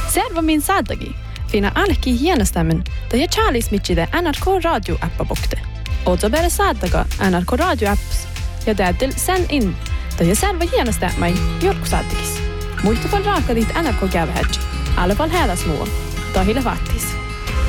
Servo min saadagi. Fina alki hienastämmen, da ja Charlies mitchide NRK Radio appa bokte. Oza bere saadaga NRK Radio apps. Ja täytyy sen in, da ja servo hienastämmai jorku saadagis. Muista vaan raaka dit NRK kävähätsi. Alle fall häädä smua. Da hille vattis.